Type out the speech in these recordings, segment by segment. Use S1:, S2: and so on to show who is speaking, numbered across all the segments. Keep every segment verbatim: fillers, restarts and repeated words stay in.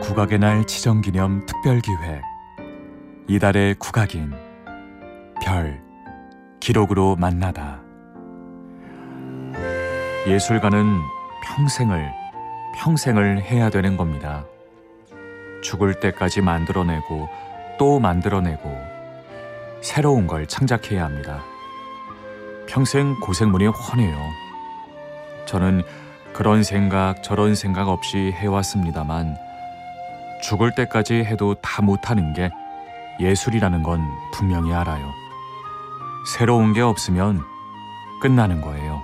S1: 국악의 날 지정기념 특별기획 이달의 국악인 별 기록으로 만나다. 예술가는 평생을 평생을 해야 되는 겁니다. 죽을 때까지 만들어내고 또 만들어내고 새로운 걸 창작해야 합니다. 평생 고생문이 훤해요. 저는 그런 생각 저런 생각 없이 해왔습니다만 죽을 때까지 해도 다 못하는 게 예술이라는 건 분명히 알아요. 새로운 게 없으면 끝나는 거예요.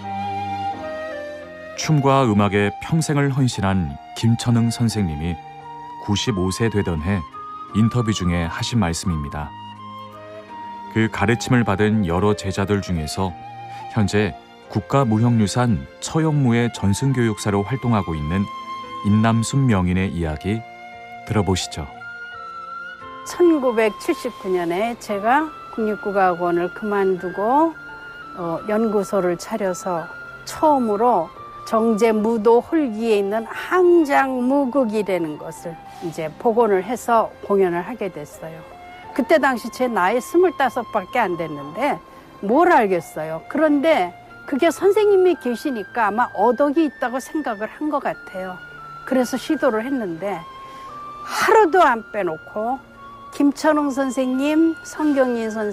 S1: 춤과 음악에 평생을 헌신한 김천흥 선생님이 구십오 세 되던 해 인터뷰 중에 하신 말씀입니다. 그 가르침을 받은 여러 제자들 중에서 현재 국가무형유산 처용무의 전승교육사로 활동하고 있는 임남순 명인의 이야기 들어보시죠.
S2: 천구백칠십구 년에 제가 국립국악원을 그만두고 어, 연구소를 차려서 처음으로 정제 무도 홀기에 있는 항장무극이라는 것을 이제 복원을 해서 공연을 하게 됐어요. 그때 당시 제 나이 스물다섯밖에 안 됐는데 뭘 알겠어요. 그런데 그게 선생님이 계시니까 아마 어덕이 있다고 생각을 한 것 같아요. 그래서 시도를 했는데 하루도 안 빼놓고 김천흥 선생님, 성경인 선생님,